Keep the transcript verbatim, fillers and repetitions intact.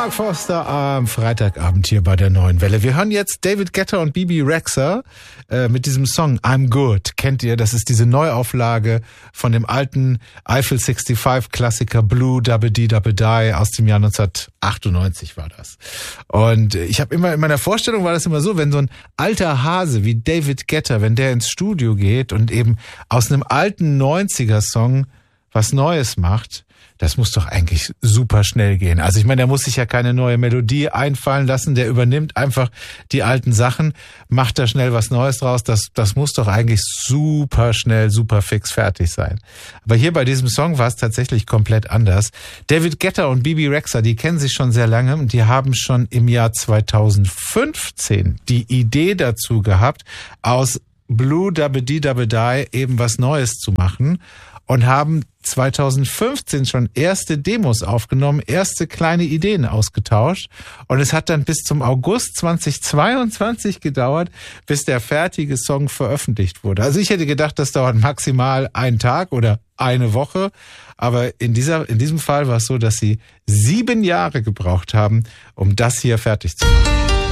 Mark Foster am Freitagabend hier bei der Neuen Welle. Wir hören jetzt David Guetta und Bebe Rexha äh, mit diesem Song I'm Good. Kennt ihr? Das ist diese Neuauflage von dem alten Eiffel fünfundsechzig Klassiker Blue Dabba Dee Dabba Die aus dem Jahr neunzehnhundertachtundneunzig war das. Und ich habe immer in meiner Vorstellung war das immer so, wenn so ein alter Hase wie David Guetta, wenn der ins Studio geht und eben aus einem alten neunziger Song was Neues macht, das muss doch eigentlich super schnell gehen. Also ich meine, der muss sich ja keine neue Melodie einfallen lassen, der übernimmt einfach die alten Sachen, macht da schnell was Neues draus. Das, das muss doch eigentlich super schnell, super fix fertig sein. Aber hier bei diesem Song war es tatsächlich komplett anders. David Guetta und Bebe Rexha, die kennen sich schon sehr lange und die haben schon im Jahr zweitausendfünfzehn die Idee dazu gehabt, aus Blue Dabba Dee Dabba Die eben was Neues zu machen. Und haben zweitausendfünfzehn schon erste Demos aufgenommen, erste kleine Ideen ausgetauscht. Und es hat dann bis zum August zweitausendzweiundzwanzig gedauert, bis der fertige Song veröffentlicht wurde. Also ich hätte gedacht, das dauert maximal einen Tag oder eine Woche. Aber in dieser, in diesem Fall war es so, dass sie sieben Jahre gebraucht haben, um das hier fertig zu machen.